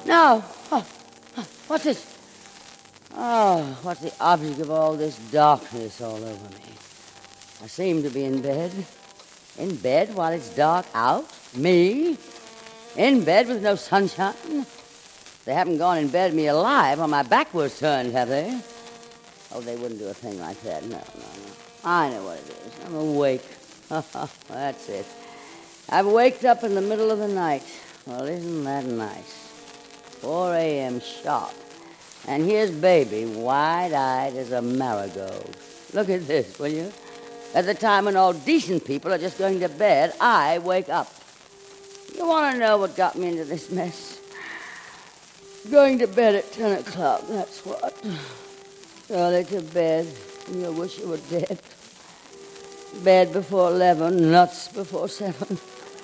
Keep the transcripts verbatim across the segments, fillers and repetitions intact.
No. Oh, oh, what's this? Oh, what's the object of all this darkness all over me? I seem to be in bed. In bed while it's dark out? Me? In bed with no sunshine? They haven't gone in bed with me alive on my backwards turned, have they? Oh, they wouldn't do a thing like that. No, no, no. I know what it is. I'm awake. That's it. I've waked up in the middle of the night. Well, isn't that nice? four a.m. sharp. And here's Baby, wide-eyed as a marigold. Look at this, will you? At the time when all decent people are just going to bed, I wake up. You want to know what got me into this mess? Going to bed at ten o'clock, that's what. Early to bed, and you wish you were dead. Bed before eleven, nuts before seven.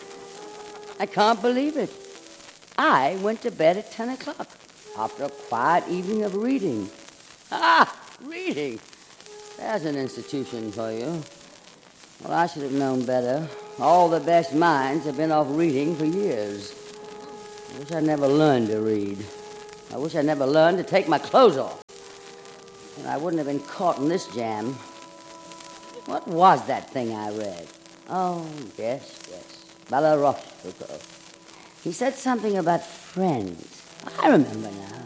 I can't believe it. I went to bed at ten o'clock after a quiet evening of reading. Ah, reading. There's an institution for you. Well, I should have known better. All the best minds have been off reading for years. I wish I'd never learned to read. I wish I'd never learned to take my clothes off. And I wouldn't have been caught in this jam. What was that thing I read? Oh, yes, yes. Bella Rochefoucauld. He said something about friends. I remember now.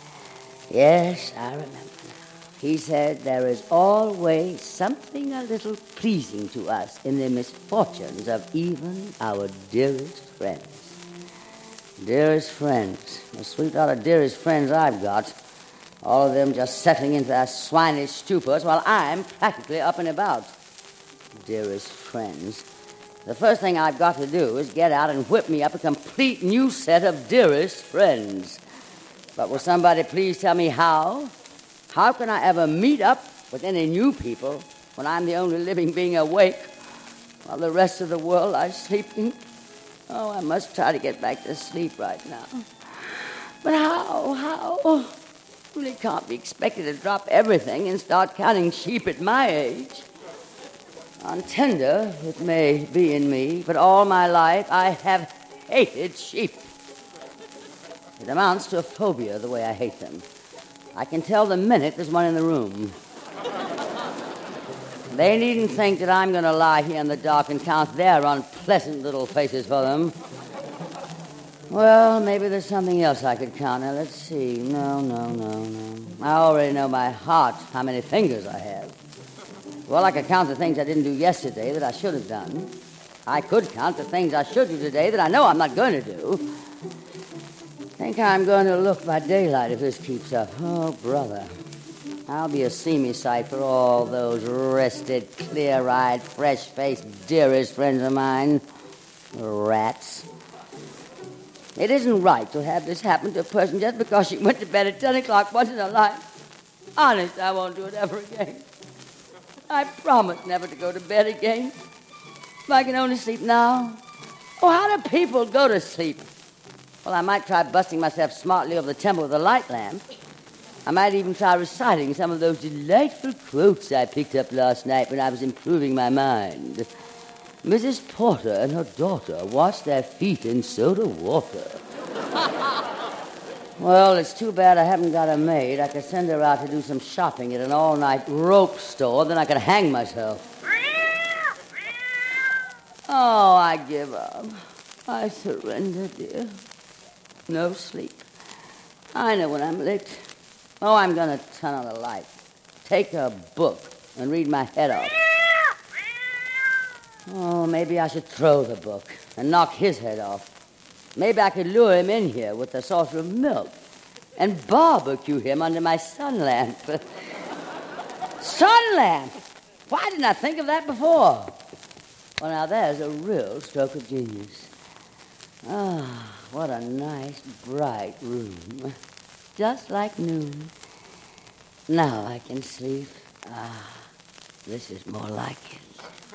Yes, I remember now. He said there is always something a little pleasing to us in the misfortunes of even our dearest friends. Dearest friends. The sweet lot of dearest friends I've got. All of them just settling into their swinish stupors while I'm practically up and about. Dearest friends. The first thing I've got to do is get out and whip me up a complete new set of dearest friends. But will somebody please tell me how? How can I ever meet up with any new people when I'm the only living being awake while the rest of the world are sleeping? Oh, I must try to get back to sleep right now. But how? How? Really can't be expected to drop everything and start counting sheep at my age. On tender, it may be in me, but all my life I have hated sheep. It amounts to a phobia, the way I hate them. I can tell the minute there's one in the room. They needn't think that I'm going to lie here in the dark and count their unpleasant little faces for them. Well, maybe there's something else I could count. Now, let's see. No, no, no, no. I already know by heart how many fingers I have. Well, I could count the things I didn't do yesterday that I should have done. I could count the things I should do today that I know I'm not going to do. Think I'm going to look by daylight if this keeps up. Oh, brother. I'll be a seamy sight for all those rested, clear-eyed, fresh-faced, dearest friends of mine. Rats. It isn't right to have this happen to a person just because she went to bed at ten o'clock once in her life. Honest, I won't do it ever again. I promise never to go to bed again. If I can only sleep now. Oh, how do people go to sleep? Well, I might try busting myself smartly over the temple with a light lamp. I might even try reciting some of those delightful quotes I picked up last night when I was improving my mind. Missus Porter and her daughter washed their feet in soda water. Well, it's too bad I haven't got a maid. I could send her out to do some shopping at an all-night rope store, then I could hang myself. Oh, I give up. I surrender, dear. No sleep. I know when I'm licked. Oh, I'm going to turn on the light, take a book, and read my head off. Oh, maybe I should throw the book and knock his head off. Maybe I could lure him in here with a saucer of milk and barbecue him under my sun lamp. Sun lamp! Why didn't I think of that before? Well, now there's a real stroke of genius. Ah, what a nice, bright room. Just like noon. Now I can sleep. Ah, this is more like it.